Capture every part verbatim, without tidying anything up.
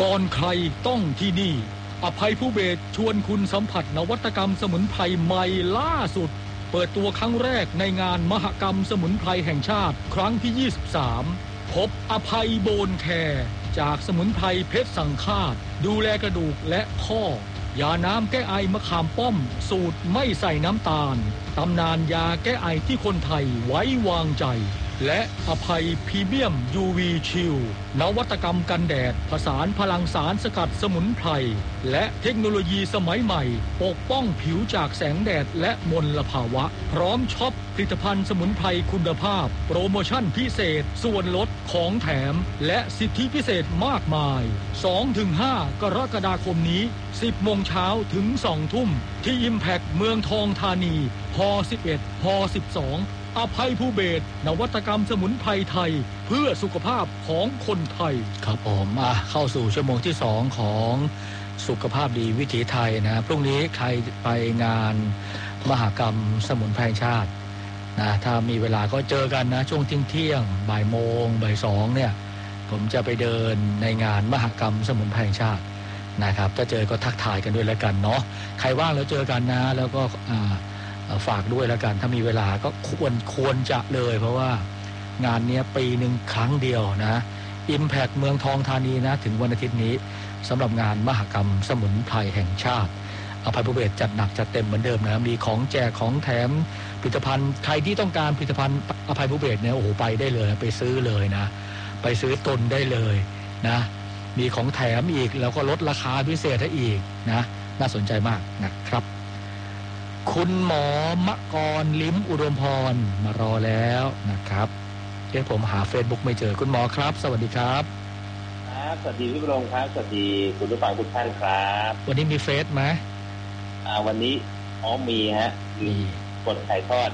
ก่อนใครต้องที่นี่อภัยภูเบศรชวนคุณสัมผัสนวัตกรรมสมุนไพรใหม่ล่าสุดเปิดตัวครั้งแรกในงานมหกรรมสมุนไพรแห่งชาติครั้งที่ยี่สิบสามพบอภัยโบนแคร์จากสมุนไพรเพชรสังฆาตดูแลกระดูกและข้อยาน้ำแก้ไอมะขามป้อมสูตรไม่ใส่น้ำตาลตำนานยาแก้ไอที่คนไทยไว้วางใจและอภัยพรีเมียม ยู วี ชิลนวัตกรรมกันแดดผสานพลังสารสกัดสมุนไพรและเทคโนโลยีสมัยใหม่ปกป้องผิวจากแสงแดดและมลภาวะพร้อมช็อปผลิตภัณฑ์สมุนไพรคุณภาพโปรโมชั่นพิเศษส่วนลดของแถมและสิทธิพิเศษมากมาย สองถึงห้า กรกฎาคมนี้ สิบโมงเช้าถึงสองทุ่มที่ Impact เมืองทองธานีฮสิบเอ็ดฮสิบสองอภัยภูเบศรนวัตกรรมสมุนไพรไทยเพื่อสุขภาพของคนไทยครับผมอ่ะเข้าสู่ชั่วโมงที่สองของสุขภาพดีวิถีไทยนะพรุ่งนี้ใครไปงานมหกรรมสมุนไพรชาตินะถ้ามีเวลาก็เจอกันนะช่วงเที่ยงบ่ายโมงบ่ายสองเนี่ยผมจะไปเดินในงานมหกรรมสมุนไพรชาตินะครับถ้าเจอก็ทักทายกันด้วยแล้วกันเนาะใครว่างแล้วเจอกันนะแล้วก็อ่าฝากด้วยแล้วกันถ้ามีเวลาก็ควรควรจะเลยเพราะว่างานนี้ปีหนึ่งครั้งเดียวนะ Impact เมืองทองธานีนะถึงวันอาทิตย์นี้สำหรับงานมหกรรมสมุนไพรแห่งชาติอภัยภูเบศรจัดหนักจัดเต็มเหมือนเดิมนะมีของแจกของแถมผลิตภัณฑ์ใครที่ต้องการผลิตภัณฑ์อภัยภูเบศรเนี่ยโอ้โหไปได้เลยไปซื้อเลยนะไปซื้อตุนได้เลยนะมีของแถมอีกแล้วก็ลดราคาพิเศษให้อีกนะน่าสนใจมากนะครับคุณหมอมะกรลิ้มอุดมพรมารอแล้วนะครับเดี๋ยวผมหา Facebook ไม่เจอคุณหมอครับสวัสดีครับครับสวัสดีพี่บรงครับสวัสดีคุณผู้ฟังทุกท่านครับวันนี้มีเฟซไหมอ่าวันนี้อ๋อมีฮะมีกดถ่ายทอด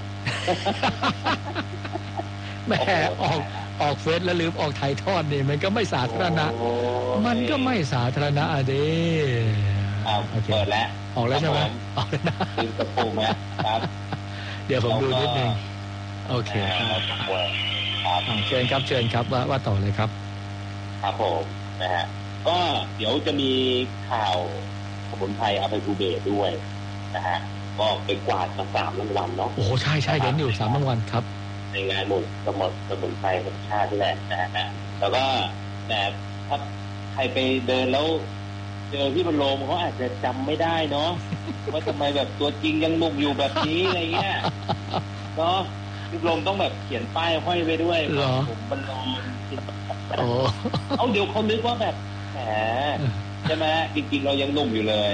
แหมออกออกเฟซแล้วลืมออกถ่ายทอดนี่มันก็ไม่สาธารณะมันก็ไม่สาธารณะอ่ะดิอ้าวเปิดแล้วออกแล้วใช่ไหมออกแล้วนะลืมกระปุกนะครับเดี๋ยวผมดูนิดนึงโอเคครับครับเชิญครับเชิญครับว่าว่าต่อเลยครับครับผมนะฮะก็เดี๋ยวจะมีข่าวสมุนไพรอภัยภูเบศรด้วยนะฮะก็ไปกวาดมาสามรางวัลเนาะโอ้ใช่ใช่เห็นอยู่สามรางวัลครับในงานหมุนสมุนสมุนไพรแห่งชาตินี่แหละนะฮะแล้วก็แต่ถ้าใครไปเดินแล้วเจอพี่บรรโลมเขาอาจจะจำไม่ได้เนาะว่าทำไมแบบตัวจริงยังหนุ่มอยู่แบบนี้อะไรเงี้ยเนาะพี่บรรโลมต้องแบบเขียนป้ายห้อยไว้ด้วยผมบรรโลมโอ้เอาเดี๋ยวเขานึกว่าแบบแหมใช่ไหมจริงๆเรายังหนุ่มอยู่เลย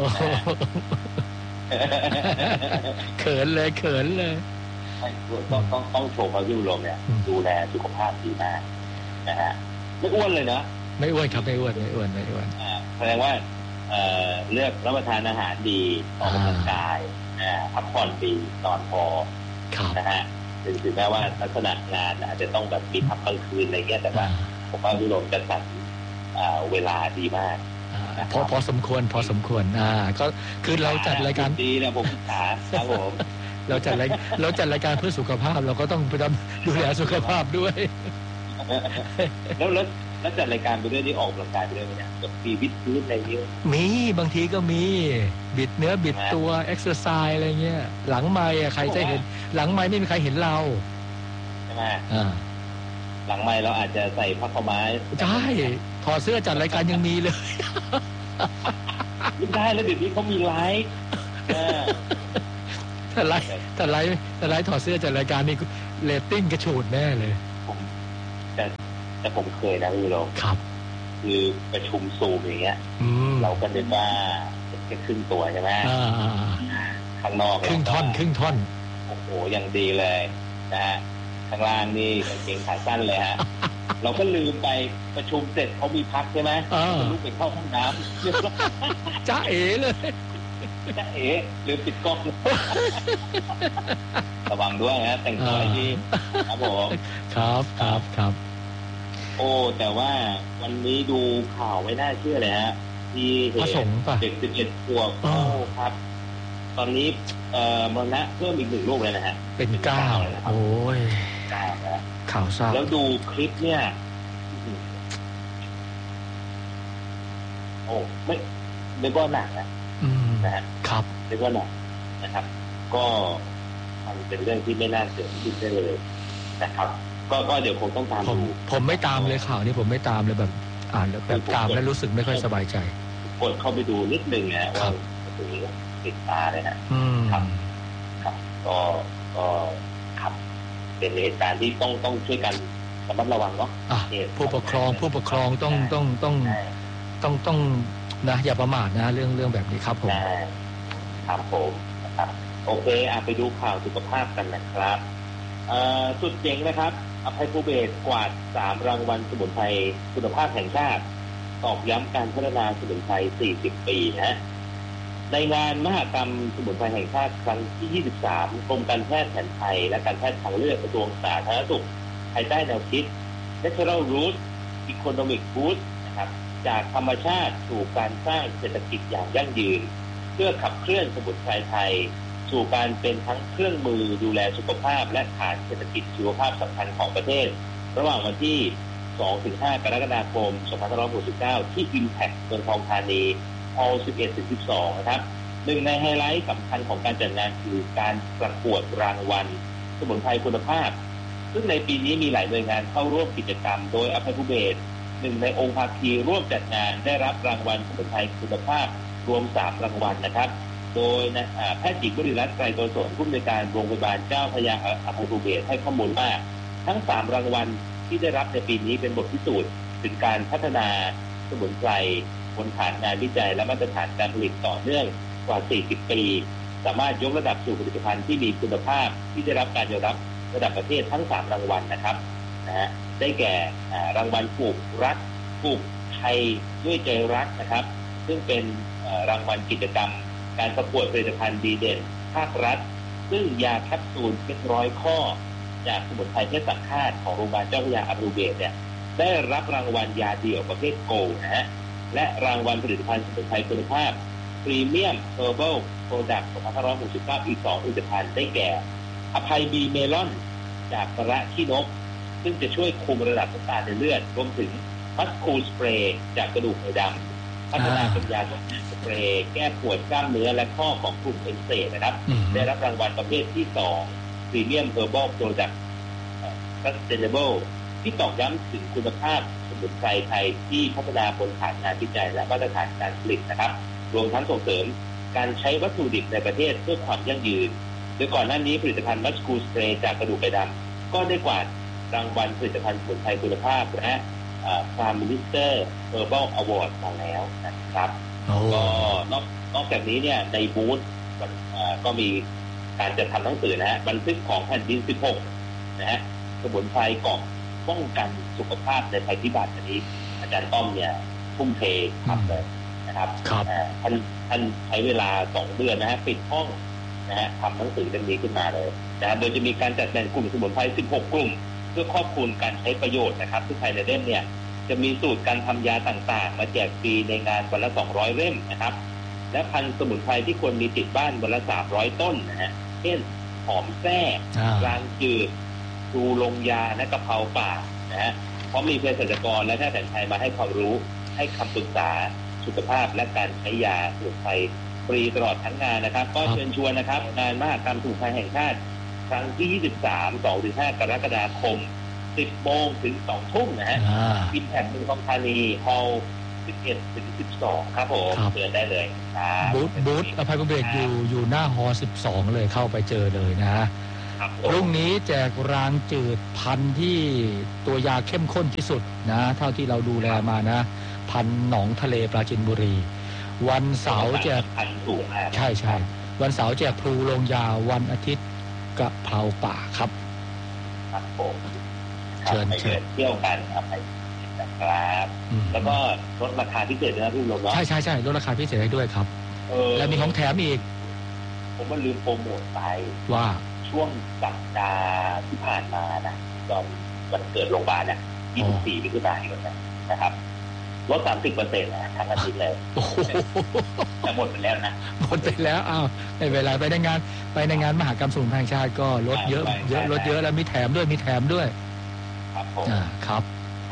เขินเลยเขินเลยต้องต้องต้องโชว์พระพี่บรรโลมเนี่ยดูแลสุขภาพดีมากนะฮะไม่อ้วนเลยนะไม่อ้วนครับไม่อ้วนไม่อ้วนไม่อ้วนแสดงว่าเอ่อเลือกรับประทานอาหารดีออกกำลังกายพักผ่อนดีนอนพอนะฮะถึงถึงแม้ว่าลักษณะงานอาจจะต้องแบบมีพักกลางคืนอะไรเงี้ยแต่ว่าผมว่าพี่ลมจะจัดเวลาดีมากพอพอสมควรพอสมควรอ่าก็คือเราจัดรายการดีนะผมขาครับผมเราจัดรายเราจัดรายการเพื่อสุขภาพเราก็ต้องดูแลสุขภาพด้วยแล้วแล้วแล้วจัดรายการไปด้วยนี่ออกกำลังกายไปด้วยเนี่ยแบบมีวิดพื้นอะไรเงี้ยมีบางทีก็มีบิดเนื้อบิดตัวเอ็กซ์ไซส์อะไรเงี้ยหลังไมค์ใครจะเห็นหลังไมค์ไม่มีใครเห็นเราใช่ไหมอ่าหลังไมค์เราอาจจะใส่ผ้าขาวม้าใช่ถอดเสื้อจัดรายการยังมีเลยไม่ได้แล้วเดี๋ยวนี้เขามีไลฟ์ถ้าไลฟ์ถ้าไลฟ์ถ้าไลฟ์ถอดเสื้อจัดรายการนี่เรตติ้งกระโดดแน่เลยผมแต่แต่ผมเคยนะพี่โรครับคือประชุมซูมอย่างเงี้ยเราก็นึกว่าแค่ครึ่งตัวใช่ไหมข้างนอกครึ่งท่อนครึ่งท่อนโอ้โหยังดีเลยนะฮะข้างล่างนี่กางเกงขาสั้นเลยฮะเราก็ลืมไปประชุมเสร็จเขามีพักใช่ไหมลุกไปเข้าห้องน้ำจ้าเอ๋เลยจ้าเอ๋ลืมปิดกล้องระวังด้วยนะแต่งตัวให้ดีครับผมครับครับครับโอ้แต่ว่าวันนี้ดูข่าวไม่น่าเชื่อเลยฮะที่เด็กสิบเอ็ดขวบโอ้ครับตอนนี้เอ่อมรณะเพิ่มอีกหนึ่งลูกเลยนะฮะเป็นเก้าโอ้ยเก้าแล้วข่าวเศร้าแล้วดูคลิปเนี่ยโอ้ไม่ไม่ก็หนักนะนะฮะครับไม่ก็หนักนะครับก็มันเป็นเรื่องที่ไม่น่าเชื่อถือได้เลยนะครับก็ก็เดี๋ยวคงต้องตามผมผมไม่ตามเลยข่าวนี้ผมไม่ตามเลยแบบอ่านแบบตามแล้วรู้สึกไม่ค่อยสบายใจกดเข้าไปดูนิดนึงนะว่าตรงนี้ติดตาเลยนะครับครับก็ก็ครับเป็นเหตุการณ์ที่ต้องต้องช่วยกันระมัดระวังเนาะผู้ปกครองผู้ปกครองต้องต้องต้องต้องต้องนะอย่าประมาทนะเรื่องเรื่องแบบนี้ครับผมครับผมนะครับโอเคอ่ะไปดูข่าวสุขภาพกันนะครับสุดเจ๋งนะครับอภัยภูเบศรกวาดสามรางวัลสมุนไพรคุณภาพแห่งชาติตอกย้ำการพัฒนาสมุนไพรสี่สิบปีนะในงานมหกรรมสมุนไพรแห่งชาติครั้งที่ยี่สิบสามกรมการแพทย์แผนไทยและการแพทย์ทางเลือกกระทรวงสาธารณสุขภายใต้แนวคิด Natural Root Economic Boost นะครับจากธรรมชาติสู่การสร้างเศรษฐกิจอย่างยั่งยืนเพื่อขับเคลื่อนสมุนไพรไทยสู่การเป็นทั้งเครื่องมือดูแลสุขภาพและฐานเศรษฐกิจชีวภาพสำคัญของประเทศระหว่างวันที่ สองถึงห้า กรกฎาคม สองพันห้าร้อยหกสิบเก้า ที่ Impact เมืองทองธานี Hall สิบเอ็ดถึงสิบสอง นะครับหนึ่งในไฮไลท์สำคัญของการจัดงานคือการประกวดรางวัลสมุนไพรคุณภาพซึ่งในปีนี้มีหลายหน่วยงานเข้าร่วมกิจกรรมโดยอภัยภูเบศรหนึ่งในองค์ภาคีร่วมจัดงานได้รับรางวัลสมุนไพรคุณภาพรวมสามรางวัลนะครับโดยแพทย์หญิงวริรัตน์ไกรโกศลผู้อำนวยการโรงพยาบาลเจ้าพระยาอภัยภูเบศรให้ข้อมูลว่าทั้งสามรางวัลที่ได้รับในปีนี้เป็นบทพิสูจน์ถึงการพัฒนาสมุนไพรบนฐานงานวิจัยและมาตรฐานการผลิตต่อเนื่องกว่าสี่สิบปีสามารถยกระดับสู่ผลิตภัณฑ์ที่มีคุณภาพที่ได้รับการยอมรับระดับประเทศทั้งสามรางวัลนะครับนะฮะได้แก่รางวัลปลูกรักปลูกไทยด้วยใจรักนะครับซึ่งเป็นรางวัลกิจกรรมการประกวดผลิตภัณฑ์ดีเด่นภาครัฐซึ่งยาแคปซูลเป็นร้อยข้อจากสมุนไพรเพชรสังฆาตของโรงพยาบาลเจ้าพระยาอภัยภูเบศรเนี่ยได้รับรางวัลยาเดี่ยวประเภทโกลด์นะฮะและรางวัลผลิตภัณฑ์สมุนไพรคุณภาพพรีเมียมเฮอร์เบิลโปรดักต์ สองพันห้าร้อยหกสิบเก้า อีกสองผลิตภัณฑ์ได้แก่อภัยบีเมลอนจากกระขี้นกซึ่งจะช่วยคุมระดับน้ำตาลในเลือดรวมถึงมัสคูลสเปรย์จากกระดูกไขดำพัฒนาเป็นยาสเปรย์แก้ปวดกล้ามเนื้อและข้อของกลุ่มเอ็นเซนะครับได้รับรางวัลประเภทที่สองพรีเมียมเฮอร์เบิลโปรดักต์ Sustainable ที่ตอกย้ำถึงคุณภาพสมุนไพรไทยที่พัฒนาบนฐานงานวิจัยและมาตรฐานการผลิตนะครับรวมทั้งส่งเสริมการใช้วัตถุดิบในประเทศเพื่อความยั่งยืนโดยก่อนหน้านี้ผลิตภัณฑ์มัสคูลสเปรย์จากกระดูกไขดำก็ได้กวาดรางวัลผลิตภัณฑ์สมุนไพรคุณภาพและพรามมินิสเตอร์เฮอร์เบิลอวอร์ดมาแล้วนะครับก็นอกนอกจากนี้เนี่ยในบูธก็มีการจัดทำหนังสือนะฮะบันทึกของแผ่นดินสิบหกนะฮะสมุนไพรกล่องป้องกันสุขภาพในภัยพิบัติอันนี้อาจารย์ต้อมเนี่ยทุ่มเททำเลยนะครับท่านท่านใช้เวลาสองเดือนนะฮะปิดห้องนะฮะทำหนังสือเล่มนี้ขึ้นมาเลยนะโดยจะมีการจัดแบ่งกลุ่มสมุนไพรสิบหกกลุ่มเพื่อครอบคลุมการใช้ประโยชน์นะครับซึ่งภายในเล่มเนี่ยจะมีสูตรการทำยาต่างๆมาแจกฟรีในงานวันละสองร้อยเล่มนะครับและพันธุ์สมุนไพรที่ควรมีติดบ้านวันละสามร้อยต้นนะฮะเช่นหอมแท้รางจืดดูลงยาและกะเพราป่านะฮะเพราะมีเภสัชกรและแพทย์แผนไทยมาให้ความรู้ให้คำปรึกษาสุขภาพและการใช้ยาสมุนไพรฟรีตลอดทั้งงานนะครับก็เชิญชวนนะครับงานมหกรรมสมุนไพรแห่งชาติครั้งที่ยี่สิบสาม สองถึงห้า กรกฎาคม สิบโมงถึงสองทุ่มนะฮะอิมแพคเมืองทองธานีฮอลล์สิบเอ็ดถึงสิบสองครับผมเจอได้เลยครับบูธบูธอภัยภูเบศรอยู่อยู่หน้าฮอลล์สิบสองเลยเข้าไปเจอเลยนะฮะพรุ่งนี้แจกรางจืดพันธุ์ที่ตัวยาเข้มข้นที่สุดนะเท่าที่เราดูแลมานะพันธุ์หนองทะเลปราจีนบุรีวันเสาร์แจกพันธุ์สูงใช่ใช่วันเสาร์แจกพลูลงยาวันอาทิตย์กะเพราป่าครับครับผมเชิญเชิญเที่ยวกันครับนะครับแล้วก็ลดราคาพิเศษนะพี่ลมเนาะใช่ใช่ใช่ลดราคาพิเศษให้ด้วยครับแล้วมีของแถมอีกผมว่าลืมโปรโมทไปว่าช่วงสัปดาห์ที่ผ่านมานะตอนวันเกิดโรงพยาบาลเนี่ยยี่สิบสี่มิถุนายนนะครับลด สามสิบเปอร์เซ็นต์ นะทั้งอาทิตย์เลยแต่หมดไปแล้วนะหมดไปแล้วอ้าวในเวลาไปในงานไปในงานมหกรรมสมุนไพรแห่งชาติก็ลดเยอะเยอะลดเยอะแล้วมีแถมด้วยมีแถมด้วยครับผมอ่าครับครับ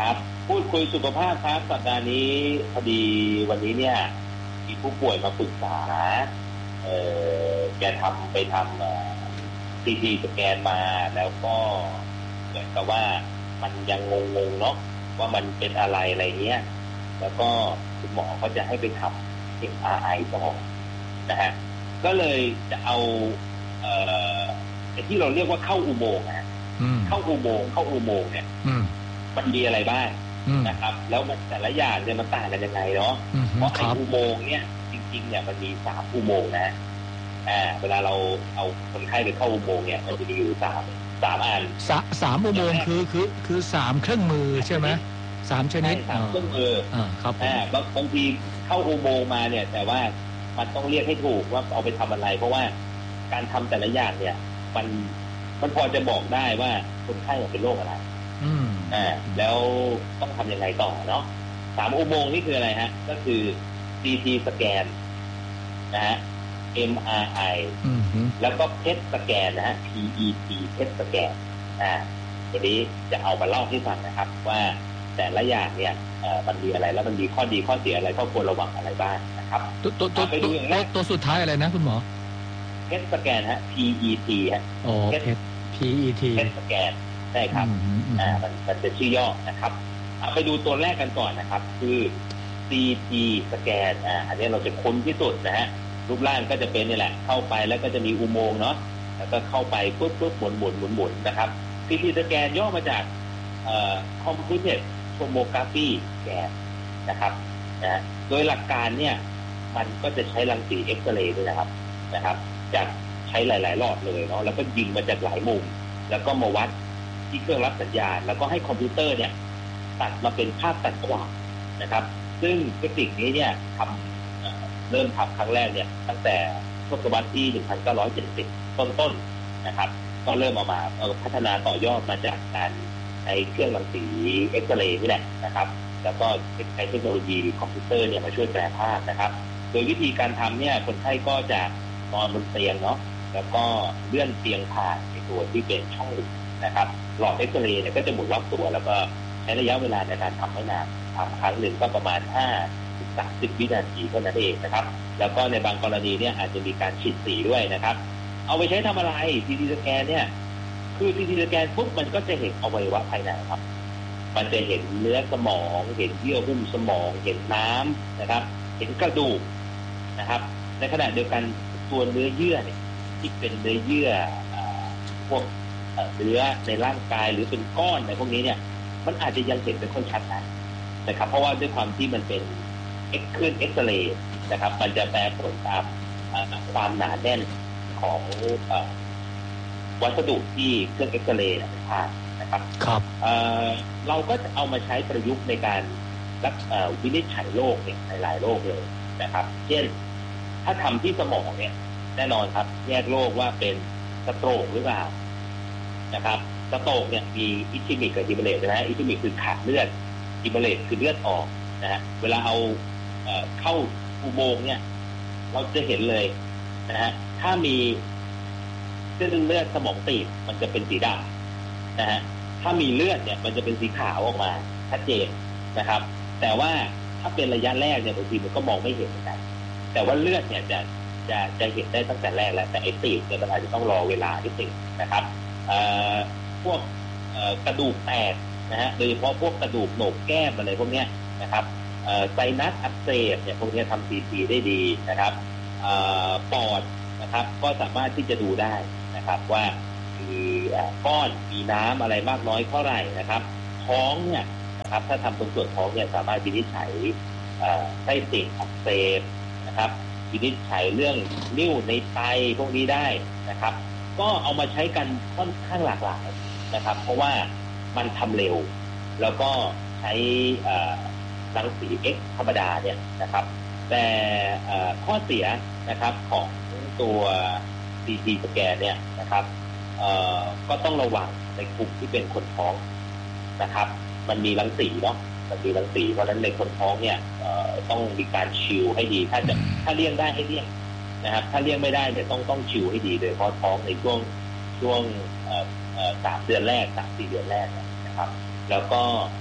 พูดคุยสุขภาพครับสัปดาห์นี้พอดีวันนี้เนี่ยมีผู้ป่วยมาปรึกษาเออแกทำไปทำซีทีสแกนมาแล้วก็เหมือนกับว่ามันยังงงๆเนาะว่ามันเป็นอะไรอะไรเงี้ยแล้วก็คุณหมอก็จะให้ไปทำ เอ็ม อาร์ ไอ ต่อนะฮะก็เลยจะเอาเอ่อที่เราเรียกว่าเข้าอุโมงค์นะเข้าอุโมงค์เข้าอุโมงค์เนี่ยมันมีอะไรบ้างนะครับแล้วมันแต่ละอย่างเนี่ยมันต่างกันยังไงเนาะเพราะไอ้อุโมงค์เนี่ยจริงๆเนี่ยมันมีสามอุโมงค์นะอ่าเวลาเราเอาคนไข้ไปเข้าอุโมงค์เนี่ยมันจะมีอยู่สามสามอันสามอุโมงค์คือคือคือสามเครื่องมือใช่ไหมสามชนิดสามเครื่องมืออ่าครับอ่าบางทีเข้าอุโมงค์มาเนี่ยแต่ว่ามันต้องเรียกให้ถูกว่าเอาไปทำอะไรเพราะว่าการทำแต่ละอย่างเนี่ยมันมันพอจะบอกได้ว่าคนไข้เป็นโรคอะไรอืมอ่าแล้วต้องทำยังไงต่อเนาะสามอุโมงค์นี่คืออะไรฮะก็คือ ซี ที สแกนนะฮะ เอ็ม อาร์ ไอ แล้วก็ พี อี ที สแกนนะฮะ พี อี ที พี อี ที สแกนอ่าวันนี้จะเอามาเล่าให้ฟังนะครับว่าแต่ละอย่างเนี่ยเอ่อมันมีอะไรแล้วมันมีข้อดีข้อเสียอะไรข้อควรระวังอะไรบ้างนะครับตัวตัวตัวตัวสุดท้ายอะไรนะคุณหมอพี อี ที สแกนฮะ พี อี ที ฮะอ๋อ พี อี ทีพี อี ที สแกนใช่ครับอ่ามันมันเป็นชื่อย่อนะครับเอาไปดูตัวแรกกันก่อนนะครับคือ ซี ที สแกนอ่าอันนี้เราจะคุ้นที่สุดนะฮะรูปร่างก็จะเป็นนี่แหละเข้าไปแล้วก็จะมีอุโมงค์เนาะแล้วก็เข้าไปปุ๊บปุ๊บหมุนหมุนหมุนหมุนนะครับ ซี ที สแกนย่อมาจากเอ่อ Computed Tomography Scan นะครับนะโดยหลักการเนี่ยมันก็จะใช้รังสีเอ็กซเรย์ด้วยนะครับนะครับจากใช้หลายๆหลอดเลยเนาะแล้วก็ยิงมาจากหลายมุมแล้วก็มาวัดที่เครื่องรับสัญญาณแล้วก็ให้คอมพิวเตอร์เนี่ยตัดมาเป็นภาพตัดขวางนะครับซึ่งเทคนิคนี้เนี่ยทำเริ่มทำครั้งแรกเนี่ยตั้งแต่ทศวรรษที่หนึ่งพันเก้าร้อยเจ็ดสิบต้นๆนะครับก็เริ่มออกมาพัฒนาต่อยอดมาจากการใช้เครื่องรังสีเอ็กซเรย์นี่แหละนะครับแล้วก็ใช้เทคโนโลยีคอมพิวเตอร์เนี่ยมาช่วยแปลภาพนะครับโดยวิธีการทำเนี่ยคนไข้ก็จะนอนบนเตียงเนาะแล้วก็เลื่อนเตียงผ่านในตัวที่เป็นช่องหลุมนะครับหลอดเอ็กซเรย์เนี่ยก็จะหมุนรอบตัวแล้วก็ใช้ระยะเวลาในการทำไม่นานทำครั้งหนึ่งก็ประมาณห้าถึงสามสิบวินาทีเท่านั้นเองนะครับแล้วก็ในบางกรณีเนี่ยอาจจะมีการฉีดสีด้วยนะครับเอาไปใช้ทำอะไร ซี ที สแกนเนี่ยคือ ซี ที สแกนปุ๊บมันก็จะเห็นอวัยวะภายในครับมันจะเห็นเนื้อสมองเห็นเยื่อหุ้มสมองเห็นน้ำนะครับเห็นกระดูกนะครับในขณะเดียวกันตัวเนื้อเยื่อเนี่ยที่เป็นเนื้อเยื่อพวกเนื้อในร่างกายหรือเป็นก้อนในพวกนี้เนี่ยมันอาจจะยังเห็นไม่ค่อยชัดนะนะครับเพราะว่าด้วยความที่มันเป็นเอ็กเคลื่อนเอ็กซเรย์นะครับมันจะแปรผลตามความหนาแน่นของวัสดุที่เครื่องเอ็กซเรย์มันผ่านนะครับครับเเราก็จะเอามาใช้ประยุกต์ในการรักวินิจฉัยโรคเนี่ยในหลายโรคเลยนะครับเช่นถ้าทำที่สมองเนี่ยแน่นอนครับแยกโรคว่าเป็นสโตรกหรือเปล่านะครับสโตรกเนี่ยมีอิชิมิกกับฮิเมเลตนะฮะอิชิมิกคือขาดเลือดฮิเมเลตคือเลือดออกนะฮะเวลาเอาเอ่อเข้าอุโมงค์เนี่ยเราจะเห็นเลยนะฮะถ้ามีเส้นเลือดสมองตีบมันจะเป็นสีดำนะฮะถ้ามีเลือดเนี่ยมันจะเป็นสีขาวออกมาชัดเจนนะครับแต่ว่าถ้าเป็นระยะแรกเนี่ยบางทีมันก็มองไม่เห็นเหมือนกันแต่ว่าเลือดเนี่ยจะจะจะเห็นได้ตั้งแต่แรกแล้วแต่ไอ้ตีบเนี่ยมันอาจจะต้องรอเวลานิดนึงนะครับพวกกระดูกแตกนะฮะโดยเฉพาะพวกกระดูกโหนกแก้มอะไรพวกเนี้ยนะครับไซนัสอักเสบเนี่ยพวกนี้ทำซีทีได้ดีนะครับปอดนะครับก็สามารถที่จะดูได้นะครับว่ามีก้อนมีน้ำอะไรมากน้อยเท่าไหร่นะครับท้องเนี่ยนะครับถ้าทำตรงส่วนท้องเนี่ยสามารถวินิจฉัยไส้ติ่งอักเสบนะครับวินิจฉัยเรื่องนิ่วในไตพวกนี้ได้นะครับก็เอามาใช้กันค่อนข้างหลากหลายนะครับเพราะว่ามันทำเร็วแล้วก็ใช้รังสี X ธรรมดาเนี่ยนะครับแต่ข้อเสียนะครับของตัว ซี ที สแกนเนี่ยนะครับก็ต้องระวังในกลุ่มที่เป็นคนท้องนะครับมันมีรังสีเนาะมันมีรังสีเพราะฉะนั้นในคนท้องเนี่ยต้องมีการชิลให้ดีถ้าจะถ้าเลี่ยงได้ให้เลี่ยงนะครับถ้าเลี่ยงไม่ได้เนี่ยต้องต้องชิลให้ดีโดยเฉพาะท้องในช่วงช่วงสามเดือนแรกสามสี่เดือนแรกนะครับแล้วก็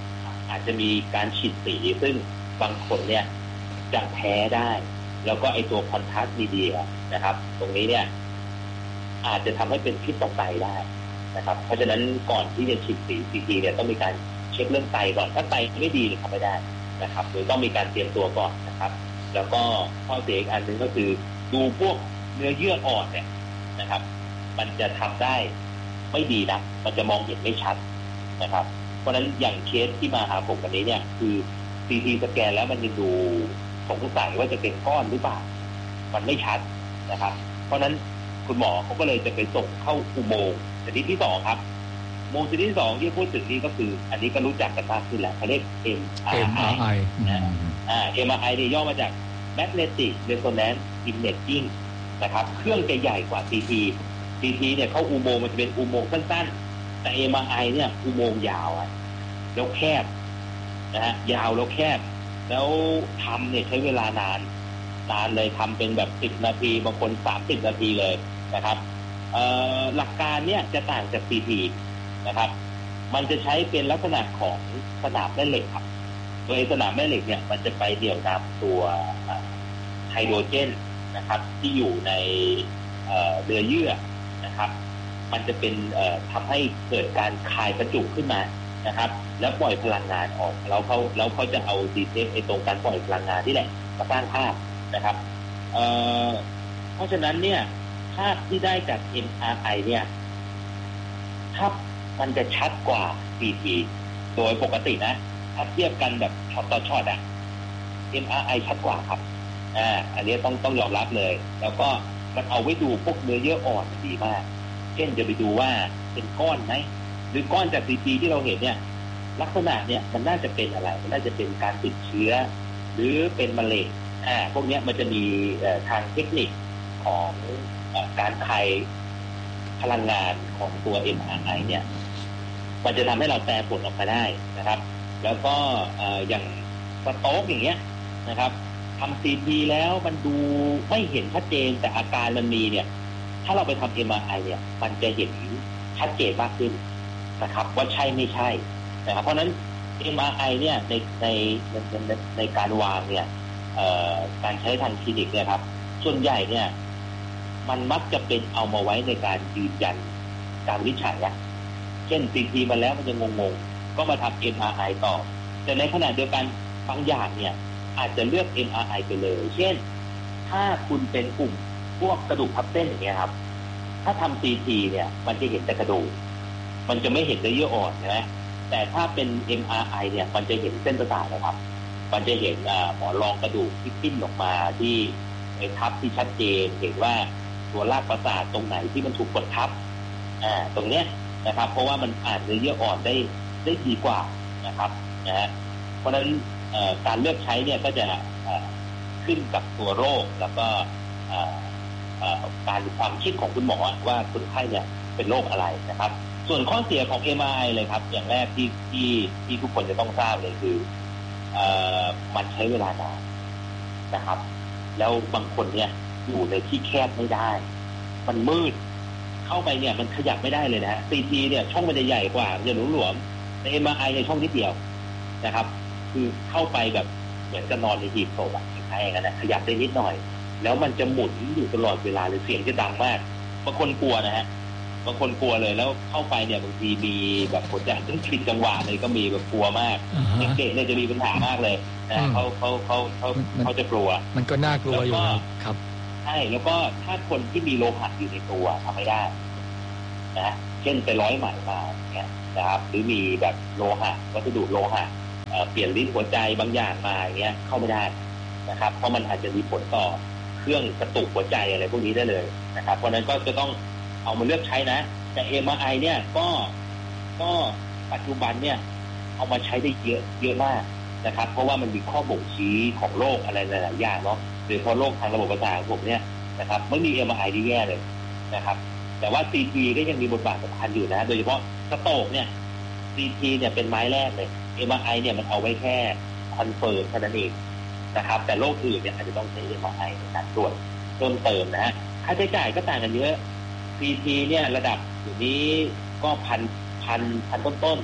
อาจจะมีการฉีดสีซึ่งบางคนเนี่ยจะแพ้ได้แล้วก็ไอตัวคอนทราสต์มีเดียนะครับตรงนี้เนี่ยอาจจะทำให้เป็นพิษต่อไตได้นะครับเพราะฉะนั้นก่อนที่จะฉีดสีซีทีเนี่ยต้องมีการเช็คเรื่องไตก่อนถ้าไตไม่ดีเนี่ยทำไม่ได้นะครับโดยต้องมีการเตรียมตัวก่อนนะครับแล้วก็ข้อเสียอีกอันนึงก็คือดูพวกเนื้อเยื่ออ่อนเนี่ยนะครับมันจะทำได้ไม่ดีนะมันจะมองเห็นไม่ชัดนะครับเพราะฉะนั้นอย่างเคสที่มาหาผมวันนี้เนี่ยคือซีทีสแกนแล้วมันยังดูสงสัยว่าจะเป็นก้อนหรือเปล่ามันไม่ชัดนะครับเพราะฉะนั้นคุณหมอเขาก็เลยจะไปส่งเข้าอุโมงค์ชนิดที่สองครับอุโมงค์ชนิดที่สองที่พูดถึงนี้ก็คืออันนี้ก็รู้จักกันมากขึ้นแล้วเขาเรียก เอ็ม อาร์ ไอ นะอ่า เอ็ม อาร์ ไอ นี่ย่อมาจาก Magnetic Resonance Imaging นะครับเครื่องจะใหญ่กว่า ซี ที ซี ที เนี่ยเข้าอุโมงค์มันจะเป็นอุโมงค์สั้นๆแต่ เอ็ม อาร์ ไอ เนี่ยอุโมงค์ยาวอ่ะแล้วแคบนะฮะยาวแล้วแคบแล้วทำเนี่ยใช้เวลานานนานเลยทำเป็นแบบสิบนาทีบางคนสามสิบนาทีเลยนะครับหลักการเนี่ยจะต่างจาก ซี ที นะครับมันจะใช้เป็นลักษณะของสนามแม่เหล็กครับโดยสนามแม่เหล็กเนี่ยมันจะไปเดี่ยวนำตัวไฮโดรเจนนะครับที่อยู่ในเนื้อเยื่อนะครับมันจะเป็นทำให้เกิดการคายประจุขึ้นมานะครับแล้วปล่อยพลังงานออกแล้วเขาแล้วเขาจะเอาดีเทคไอ้ตรงการปล่อยพลังงานนี่แหละมาสร้างภาพนะครับเอ่อเพราะฉะนั้นเนี่ยภาพที่ได้จาก เอ็ม อาร์ ไอ เนี่ยภาพมันจะชัดกว่า ซี ที โดยปกตินะถ้าเทียบกันแบบช็อตต่อช็อตอะ เอ็ม อาร์ ไอ ชัดกว่าครับอ่าอันนี้ต้องต้องยอมรับเลยแล้วก็มันเอาไว้ดูพวกเนื้อเยื่ออ่อนดีมากเช่นจะไปดูว่าเป็นก้อนไหมหรือก้อนจาก ซี ที ที่เราเห็นเนี่ยลักษณะเนี่ยมันน่าจะเป็นอะไรมันน่าจะเป็นการติดเชื้อหรือเป็นมะเร็งอ่าพวกนี้มันจะมีทางเทคนิคของการคายพลังงานของตัว เอ็ม อาร์ ไอ เนี่ยมันจะทำให้เราแปลผลออกมาได้นะครับแล้วก็อย่างสโต๊กอย่างเงี้ยนะครับทำ ซี ที แล้วมันดูไม่เห็นชัดเจนแต่อาการมันมีเนี่ยถ้าเราไปทำ เอ็ม อาร์ ไอ เนี่ยมันจะเห็นชัดเจนมากขึ้นนะครับว่าใช่ไม่ใช่นะครับเพราะฉะนั้น เอ็ม อาร์ ไอ เนี่ยในในในในการวางเนี่ยการใช้ทางคลินิกเนี่ยครับส่วนใหญ่เนี่ยมันมักจะเป็นเอามาไว้ในการยืนยันการวิจัยนะเช่น ซี ที มาแล้วมันจะงงๆก็มาทำ เอ็ม อาร์ ไอ ต่อแต่ในขณะเดียวกันบางอย่างเนี่ยอาจจะเลือก เอ็ม อาร์ ไอ ไปเลยเช่นถ้าคุณเป็นกลุ่มพวกกระดูกทับเส้นอย่างเงี้ยครับถ้าทำ ซี ที เนี่ยมันจะเห็นแต่กระดูกมันจะไม่เห็นเนื้อเยื่ออ่อนใช่ไหมแต่ถ้าเป็น เอ็ม อาร์ ไอ เนี่ยมันจะเห็นเส้นประสาทนะครับมันจะเห็นหมอนรองกระดูกที่ปิ้นออกมาที่ไอ้ทับที่ชัดเจนเห็นว่าตัวรากประสาทตรงไหนที่มันถูกกดทับอ่าตรงเนี้ยนะครับเพราะว่ามันอ่านเนื้อเยื่ออ่อนได้ได้ดีกว่านะครับนะฮะเพราะฉะนั้นการเลือกใช้เนี่ยก็จะขึ้นกับตัวโรคแล้วก็การความคิดของคุณหมอว่าคนไข้เนี่ยเป็นโรคอะไรนะครับส่วนข้อเสียของ เอ็ม อาร์ ไอ เลยครับอย่างแรกที่ที่ที่ทุกคนจะต้องทราบเลยคือเอ่อมันใช้เวลานานนะครับแล้วบางคนเนี่ยอยู่ในที่แคบไม่ได้มันมืดเข้าไปเนี่ยมันขยับไม่ได้เลยนะฮะ ซี ที เนี่ยช่องมันจะใหญ่กว่ามันจะหลวมๆใน เอ็ม อาร์ ไอ ในช่องนิดเดียวนะครับคือเข้าไปแบบเหมือนจะนอนในหีบศพอะคล้ายๆกันนะขยับได้นิดหน่อยแล้วมันจะหมุนอยู่ตลอดเวลาเลยเสียงจะดังมากบางคนกลัวนะฮะบางคนกลัวเลยแล้วเข้าไปเนี่ยบางทีมีแบบหัวใจต้องผิดจังหวะเลยก็มีแบบกลัวมากเด็กๆเนี่ยจะมีปัญหามากเลยนะเขาเขาเขาเขาเขาจะกลัวมันก็น่ากลัวอยู่ครับใช่แล้วก็ถ้าคนที่มีโลหะอยู่ในตัวทำไม่ได้นะเช่นไปร้อยไหมมาอย่างเงี้ยนะครับหรือมีแบบโลหะวัสดุโลหะเปลี่ยนลิ้นหัวใจบางอย่างมาอย่างเงี้ยเข้าไม่ได้นะครับเพราะมันอาจจะมีผลต่อเครื่องกระตุกหัวใจอะไรพวกนี้ได้เลยนะครับเพราะนั้นก็จะต้องเอามาเลือกใช้นะแต่ เอ็ม อาร์ ไอ เนี่ยก็ก็ปัจจุบันเนี่ยเอามาใช้ได้เยอะเยอะมากนะครับเพราะว่ามันมีข้อบ่งชี้ของโรคอะไรหลายๆอย่างเนาะโดยเฉพาะโรคทางระบบประสาทผมเนี่ยนะครับไม่มี เอ็ม อาร์ ไอ ที่แย่เลยนะครับแต่ว่า ซี ที ก็ยังมีบทบาทสำคัญอยู่นะโดยเฉพาะสโตรกเนี่ย ซี ที เนี่ยเป็นไม้แรกเลย เอ็ม อาร์ ไอ เนี่ยมันเอาไว้แค่คอนเฟิร์มเท่านั้นเองนะครับแต่โรคอื่นเนี่ยอาจจะต้องใช้ เอ็ม อาร์ ไอ ในการตรวจเพิ่มเติมนะฮะค่าใช้จ่ายก็ต่างกันเยอะ ซี ที เนี่ยระดับอยู่นี้ก็พันพันพันต้นๆ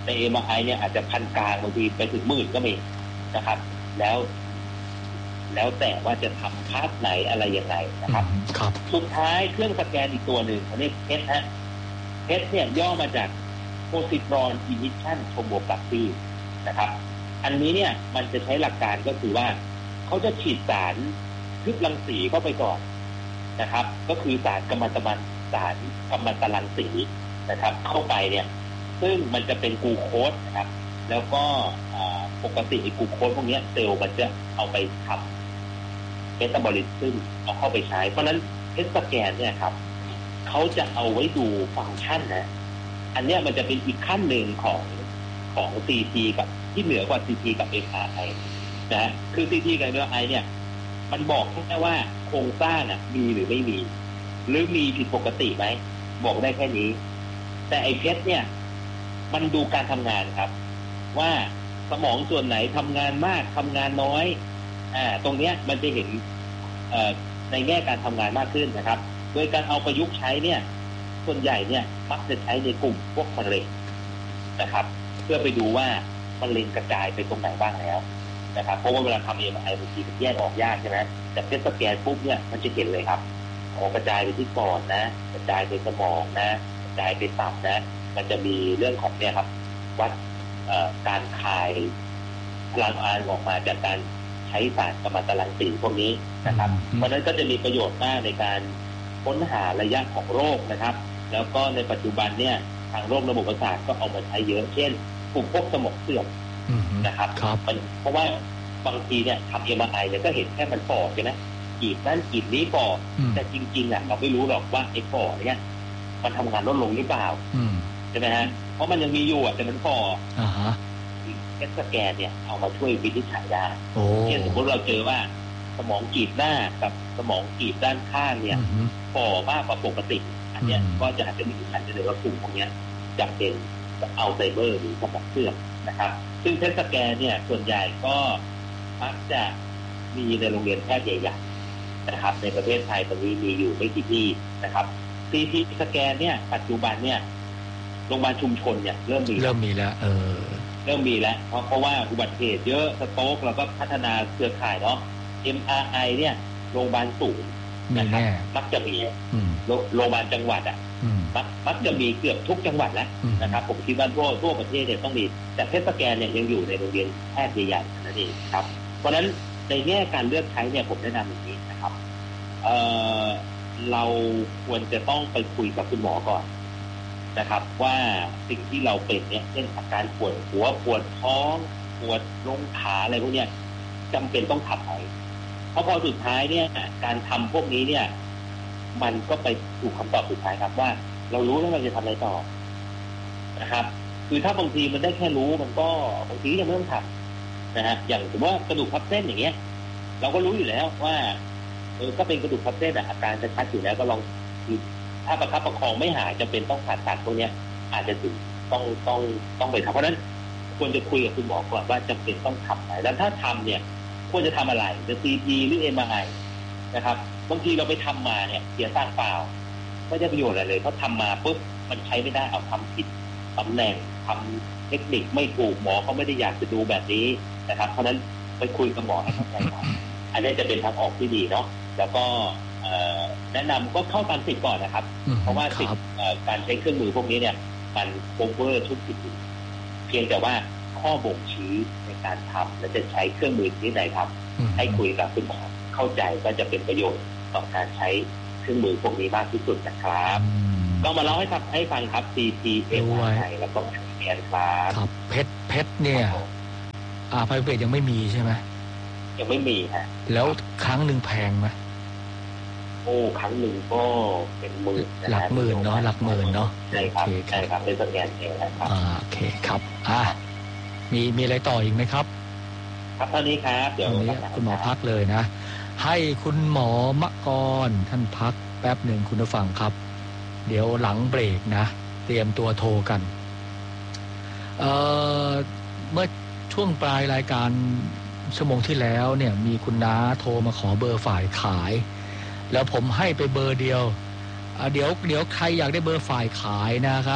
ใน เอ็ม อาร์ ไอ เนี่ยอาจจะพันกลางบางทีไปถึงหมื่นก็มีนะครับแล้วแล้วแต่ว่าจะทำพาร์ทไหนอะไรยังไงนะครับสุดท้ายเครื่องสแกนอีกตัวหนึ่งเขาเรียกเพชรฮะเพชรเนี่ยย่อมาจาก positron emission tomography นะครับอันนี้เนี่ยมันจะใช้หลักการก็คือว่าเขาจะฉีดสารทึบรังสีเข้าไปก่อนนะครับก็คือสารกัมมันตรังสารกัมมันตรังสีนะครับเข้าไปเนี่ยซึ่งมันจะเป็นกลูโคสนะครับแล้วก็ปกติกลูโคสพวกนี้เซลล์มันจะเอาไปทำเมตาบอลิซึมเอาเข้าไปใช้เพราะนั้นเพชรสแกนเนี่ยครับเขาจะเอาไว้ดูฟังก์ชันนะอันนี้มันจะเป็นอีกขั้นหนึ่งของของ ซี ที กับที่เหนือกว่า ซี ที กับ เอ็ม อาร์ ไอ นะฮะคือ ซี ที กับ เอ็ม อาร์ ไอ เนี่ยมันบอกแค่ว่าโครงสร้างอ่ะมีหรือไม่มีหรือมีผิดปกติไหมบอกได้แค่นี้แต่ไอ้เพชรเนี่ยมันดูการทำงานครับว่าสมองส่วนไหนทำงานมากทำงานน้อยอ่าตรงเนี้ยมันจะเห็นเอ่อในแง่การทำงานมากขึ้นนะครับโดยการเอาประยุกต์ใช้เนี่ยส่วนใหญ่เนี่ยมักจะใช้ในกลุ่มพวกมะเร็งนะครับเพื่อไปดูว่ามะเร็งกระจายไปตรงไหนบ้างแล้วนะครับเพราะว่าเวลาทำ เอ็ม อาร์ ไอ บางทีมันแยกออกยากใช่ไหมแต่เพชรสแกนปุ๊บเนี่ยมันจะเห็นเลยครับออกกระจายไปที่ปอดนะกระจายไปสมองนะกระจายไปตับนะมันจะมีเรื่องของเนี่ยครับวัดการคายพลังงานออกมาจากการใช้สารกัมมันตรังสีพวกนี้นะครับเพราะนั้นก็จะมีประโยชน์มากในการค้นหาระยะของโรคนะครับแล้วก็ในปัจจุบันเนี่ยทางโรคระบบประสาทก็เอามาใช้เยอะเช่นกลุ่มพวกสมองเสื่อมนะครับมันเพราะว่าบางทีเนี่ยทำ เอ็ม อาร์ ไอ เนี่ยก็เห็นแค่มันฝ่อใช่ไหมกีดนั่นกีดนี้ฝ่อแต่จริงๆอ่ะเราไม่รู้หรอกว่าไอ้ฝ่อเนี่ยมันทำงานลดลงหรือเปล่าใช่ไหมฮะเพราะมันยังมีอยู่อ่ะแต่มันฝ่ออ่าฮะเอ็กซสแกนเนี่ยเอามาช่วยวินิจฉัยได้เช่นสมมติเราเจอว่าสมองกีดหน้ากับสมองกีดด้านข้างเนี่ยฝ่อมากกว่าปกติอันเนี้ยก็จะอาจจะวินิจฉัยได้เลยว่ากลุ่มพวกนี้จะเป็นอัลไซเมอร์หรือสมองเสื่อมนะครับซึ่งเพชรสแกนเนี่ยส่วนใหญ่ก็มักจะมีในโรงเรียนแพทย์ใหญ่ๆนะครับในประเทศไทยตอนนี้มีอยู่ไม่กี่ที่นะครับซี ที สแกนเนี่ยปัจจุบันเนี่ยโรงพยาบาลชุมชนเนี่ยเริ่มมีเริ่มมีแล้วเออเริ่มมีแล้วเพราะเพราะว่าอุบัติเหตุเยอะสโตรกแล้วก็พัฒนาเครือข่ายเนาะ เอ็ม อาร์ ไอ เนี่ยโรงพยาบาลศูนย์นะครับมักจะมีโรงพยาบาลจังหวัดอ่ะมักมักจะมีเกือบทุกจังหวัดแล้วนะครับผมคิดว่าทั่วทั่วประเทศเนี่ยต้องมีแต่เพชรสแกนเนี่ยยังอยู่ในโรงเรียนแพทย์ใหญ่ๆนั่นเองครับเพราะฉะนั้นในแง่การเลือกใช้เนี่ยผมแนะนำอย่างนี้นะครับเอ่อเราควรจะต้องไปคุยกับคุณหมอก่อนนะครับว่าสิ่งที่เราเป็นเนี่ยเช่นอาการปวดหัวปวดท้องปวดลงขาอะไรพวกเนี้ยจำเป็นต้องทำไหมเพราะพอสุดท้ายเนี่ยการทำพวกนี้เนี่ยมันก็ไปสู่คำตอบสุดท้ายครับว่าเรารู้แล้วเราจะทำอะไรต่อนะครับคือถ้าบางทีมันได้แค่รู้มันก็บางทียังไม่ต้องทำนะฮะอย่างสมมติว่ากระดูกทับเส้นอย่างเงี้ยเราก็รู้อยู่แล้วว่าเออก็เป็นกระดูกทับเส้นอาการจะชัดอยู่แล้วก็ลองถ้าประคับประคองไม่หายจะเป็นต้องผ่าตัดพวกนี้อาจจะถึงต้องต้องต้องไปทำเพราะนั้นควรจะคุยกับคุณหมอก่อนว่าจะเป็นต้องทำไหมแล้วถ้าทำเนี่ยควรจะทำอะไรจะ ซี ที หรือ เอ็ม อาร์ ไอ นะครับบางทีเราไปทำมาเนี่ยเสียตังค์เปล่าไม่ได้ประโยชน์อะไรเลยเพราะทำมาปุ๊บมันใช้ไม่ได้เอาทำผิดตำแหน่งทำเทคนิคไม่ถูกหมอเขาไม่ได้อยากจะดูแบบนี้นะครับเพราะนั้นไปคุยกับหมอให้เข้าใจก่อนอันนี้จะเป็นทางออกที่ดีเนาะแล้วก็แนะนำก็เข้าตามสิทธิ์ก่อนนะครับเพราะว่าสิทธิ์การใช้เครื่องมือพวกนี้เนี่ยมันโคเวอร์ทุกสิทธิ์เพียงแต่ว่าข้อบ่งชี้ในการทำและจะใช้เครื่องมือที่ไหนครับให้คุยกับคุณหมอเข้าใจก็จะเป็นประโยชน์ต่อการใช้เครื่องมือพวกนี้มากที่สุดนะครับก็มาเล่าให้ฟังให้ฟังครับ ซี ที เอ็ม อาร์ ไอ แล้วก็แอนครับครับเพชรเพชรเนี่ยอาไพเวทยังไม่มีใช่ไหมยังไม่มีฮะแล้วครั้งหนึ่งแพงไหมโอ้ครั้งหนึ่งก็เป็นหมื่นหลักหมื่นเนาะหลักหมื่นเนาะใช่ครับใช่ครับเป็นสแกนเองนะครับอ่าโอเคครับอ่ามีมีอะไรต่ออีกไหมครับครับเท่านี้ครับเดี๋ยวนี้คุณหมอพักเลยนะให้คุณหมอมกรท่านพักแป๊บหนึ่งคุณผู้ฟังครับเดี๋ยวหลังเบรกนะเตรียมตัวโทรกันเอ่อเมื่อช่วงปลายรายการชั่วโมงที่แล้วเนี่ยมีคุณน้าโทรมาขอเบอร์ฝ่ายขายแล้วผมให้ไปเบอร์เดียวเดี๋ยวเดี๋ยวใครอยากได้เบอร์ฝ่ายขายนะครับ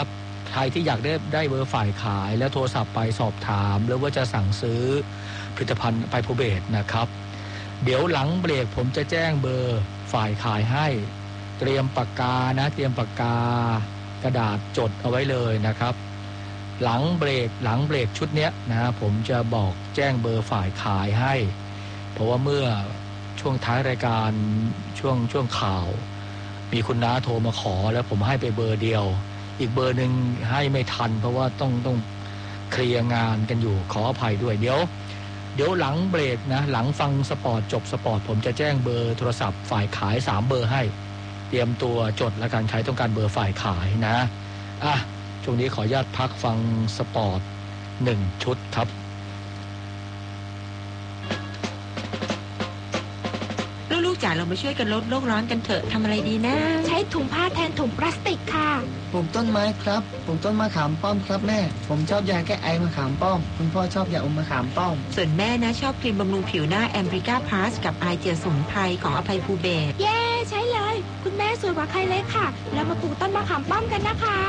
ใครที่อยากได้ได้เบอร์ฝ่ายขายแล้วโทรศัพท์ไปสอบถามหรือว่าจะสั่งซื้อผลิตภัณฑ์ไพโพเบทนะครับเดี๋ยวหลังเบรกผมจะแจ้งเบอร์ฝ่ายขายให้เตรียมปากกานะเตรียมปากกากระดาษจดเอาไว้เลยนะครับหลังเบรกหลังเบรกชุดเนี้ยนะผมจะบอกแจ้งเบอร์ฝ่ายขายให้เพราะว่าเมื่อช่วงท้ายรายการช่วงช่วงข่าวมีคุณน้าโทรมาขอแล้วผมให้ไปเบอร์เดียวอีกเบอร์หนึ่งให้ไม่ทันเพราะว่าต้องต้องเคลียร์งานกันอยู่ขออภัยด้วยเดี๋ยวเดี๋ยวหลังเบรกนะหลังฟังสปอร์ตจบสปอร์ตผมจะแจ้งเบอร์โทรศัพท์ฝ่ายขายสามเบอร์ให้เตรียมตัวจดและการใช้ต้องการเบอร์ฝ่ายขายนะอ่ะช่วงนี้ขออนุญาตพักฟังสปอร์ตหนึ่งชุดครับลูกๆจ๋าเรามาช่วยกันลดโลกร้อนกันเถอะทำอะไรดีนะใช้ถุงผ้าแทนถุงพลาสติกค่ะปลูกต้นไม้ครับปลูกต้นมะขามป้อมครับแม่ผมชอบยาแก้ไอมะขามป้อมคุณพ่อชอบยาอมมะขามป้อมส่วนแม่นะชอบครีมบำรุงผิวหน้าแอมบริก้าพลัสกับไอเจียสมุนไพรของอภัยภูเบศเย้ใช้เลยคุณแม่สวยกว่าใครเลยค่ะแล้วมาปลูกต้นมะขามป้อมกันนะคะ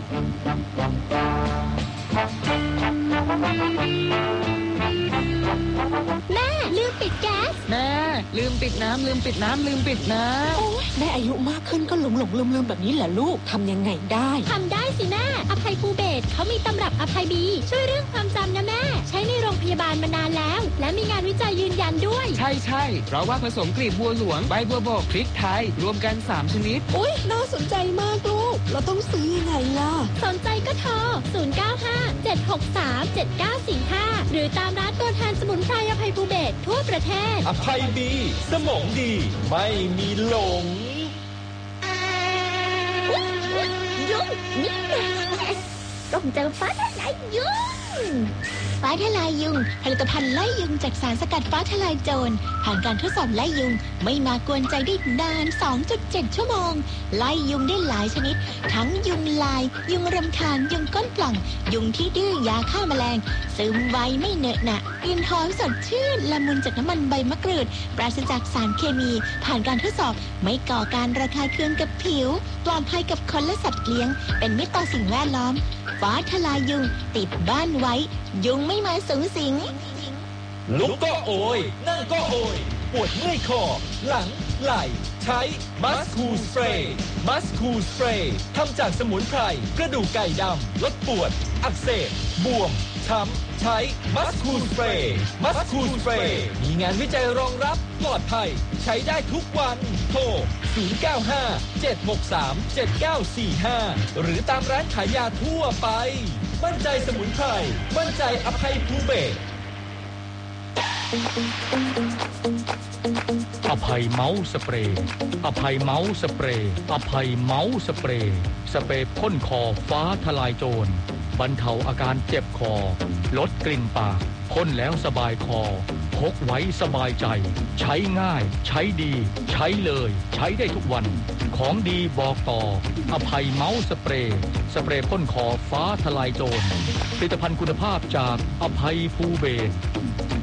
แม่ลืมปิดแก๊สแม่ลืมปิดน้ำลืมปิดน้ำลืมปิดน้ำโอ้ยแม่อายุมากขึ้นก็หลงหลงลืมลืมแบบนี้แหละลูกทำยังไงได้ทำได้สิแม่อภัยภูเบศเขามีตำรับอภัยบีช่วยเรื่องความจำนะแม่ใช้ในโรงพยาบาลมานานแล้วและมีงานวิจัยยืนยันด้วยใช่ใช่เพราะว่าผสมกลีบบัวหลวงใบบัวบกพริกไทยรวมกันสามชนิดอุ๊ยน่าสนใจมากลูกเราต้องซื้อยังไงล่ะสนใจก็โทรศูนย์ เก้า ห้า เจ็ด หก สาม เจ็ด เก้า สี่ ห้าหรือตามร้านตัวแทนสมุนไพรอภัยภูเบศทั่วประเทศอภัยดีสมองดีไม่มีหลงยุ่งนี่ต้องเจอฟ้าทลายยุงฟ้าทลายยุงผลิตภัณฑ์ไล่ยุงจากสารสกัดฟ้าทลายโจรผ่านการทดสอบไล่ยุงไม่มากวนใจได้นาน สองจุดเจ็ด ชั่วโมงไล่ยุงได้หลายชนิดทั้งยุงลายยุงรำคาญยุงก้นปล่องยุงที่ดื้อยาฆ่าแมลงซึมไวไม่เหนอะหนะกลิ่นหอมสดชื่นละมุนจากน้ำมันใบมะกรูดปราศจากสารเคมีผ่านการทดสอบไม่ก่อการระคายเคืองกับผิวปลอดภัยกับคนและสัตว์เลี้ยงเป็นมิตรต่อสิ่งแวดล้อมฟ้าทลายยุงติดบ้านไว้ยุงไม่มาสูงสิงลุกก็โอยนั่งก็โอยปวดเมื่อยคอหลังไหล่ใช้มัสคูสเปรย์มัสคูสเปรย์ทำจากสมุนไพรกระดูกไก่ดำลดปวดอักเสบบวมช้ำใช้มัสคูสเปรย์มัสคูสเปรย์มีงานวิจัยรองรับปลอดภัยใช้ได้ทุกวันโทรศูนย์ เก้า ห้า เจ็ด หก สาม เจ็ด เก้า สี่ ห้าหรือตามร้านขายยาทั่วไปมั่นใจสมุนไพรมั่นใจอภัยภูเบศอภัยเมาส์สเปรย์อภัยเมาส์สเปรย์อภัยเมาส์สเปรย์สเปรย์พ่นคอฟ้าทลายโจรบรรเทาอาการเจ็บคอลดกลิ่นปากพ่นแล้วสบายคอพกไว้สบายใจใช้ง่ายใช้ดีใช้เลยใช้ได้ทุกวันของดีบอกต่ออภัยเมาส์สเปรย์สเปรย์พ่นคอฟ้าทลายโจรผลิตภัณฑ์คุณภาพจากอภัยภูเบศ